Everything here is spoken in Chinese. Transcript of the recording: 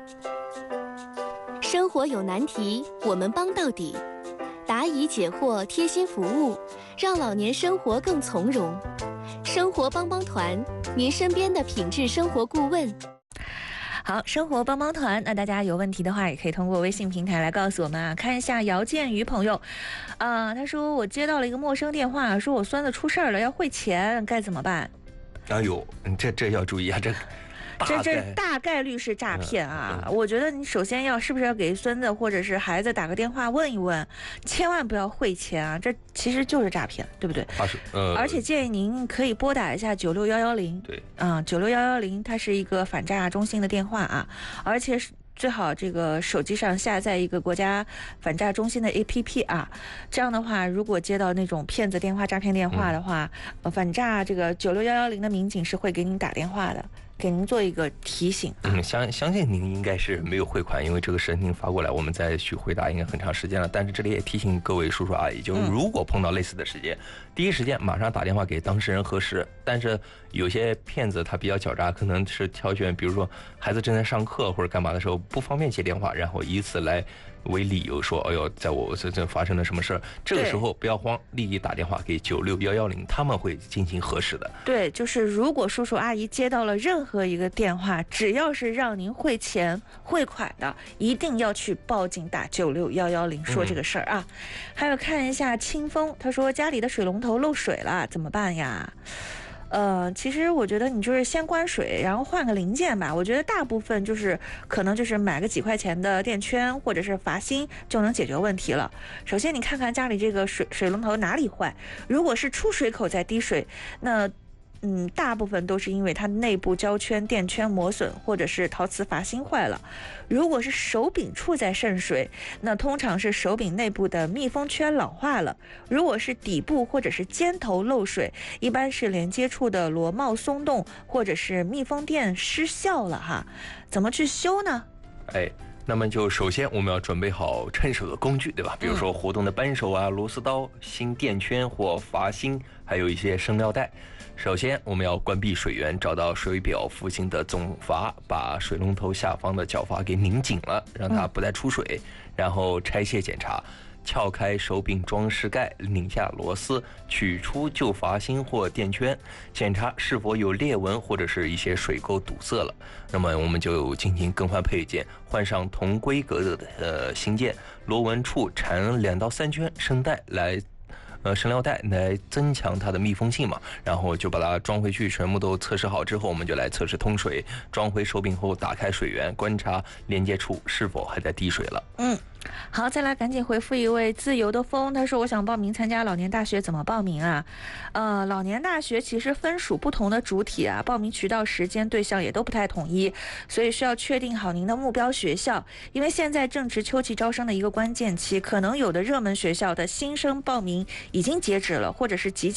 生活有难题，我们帮到底。答疑解惑，贴心服务，让老年生活更从容。生活帮帮团，您身边的品质生活顾问。 好，生活帮帮团，那大家有问题的话，也可以通过微信平台来告诉我们啊。看一下姚建宇朋友，他说我接到了一个陌生电话，说我孙子出事儿了，要汇钱，该怎么办？ 哎呦，这要注意啊，这大概率是诈骗啊！我觉得你首先是不是要给孙子或者是孩子打个电话问一问，千万不要汇钱啊！这其实就是诈骗，对不对？而且建议您可以拨打一下96110。 对 ，96110它是一个反诈中心的电话啊，而且是。最好这个手机上下载一个国家反诈中心的 APP 啊，这样的话，如果接到那种骗子电话、诈骗电话的话，反诈这个96110的民警是会给您打电话的，给您做一个提醒。 相信您应该是没有汇款，因为这个事您发过来，我们再去回答应该很长时间了。但是这里也提醒各位叔叔阿姨，就如果碰到类似的事件，第一时间马上打电话给当事人核实。但是有些骗子他比较狡诈，可能是挑选，比如说孩子正在上课或者干嘛的时候不方便接电话，然后以此来为理由说，哎呦，在我这发生了什么事儿，这个时候不要慌，立即打电话给96110，他们会进行核实的。 对，就是如果叔叔阿姨接到了任何一个电话，只要是让您汇钱汇款的，一定要去报警打96110说这个事儿啊。还有看一下清风，他说家里的水龙头漏水了，怎么办呀？其实我觉得你就是先关水，然后换个零件吧。我觉得大部分可能就是买个几块钱的电圈或者是阀芯就能解决问题了。首先你看看家里这个水龙头哪里坏，如果是出水口在滴水，那大部分都是因为它内部胶圈、电圈磨损，或者是陶瓷阀芯坏了。如果是手柄处在渗水，那通常是手柄内部的密封圈老化了。如果是底部或者是尖头漏水，一般是连接处的螺帽松动，或者是密封垫失效了哈。怎么去修呢？ 那么就首先我们要准备好趁手的工具，对吧？比如说活动的扳手啊、螺丝刀、新电圈或阀芯，还有一些生料带。首先我们要关闭水源，找到水表附近的总阀，把水龙头下方的角阀给拧紧了，让它不再出水，然后拆卸检查。撬开手柄装饰盖，拧下螺丝，取出旧阀芯或电圈，检查是否有裂纹或者是一些水沟堵塞了。那么我们就进行更换配件，换上同规格的芯件，螺纹处缠2到3圈生带来。生料带来增强它的密封性嘛，然后就把它装回去，全部都测试好之后，我们就来测试通水。装回手柄后，打开水源，观察连接处是否还在滴水了。 好，再来赶紧回复一位自由的风，他说我想报名参加老年大学，怎么报名啊？老年大学其实分属不同的主体啊，报名渠道、时间、对象也都不太统一，所以需要确定好您的目标学校，因为现在正值秋季招生的一个关键期，可能有的热门学校的新生报名已经截止了，或者是即将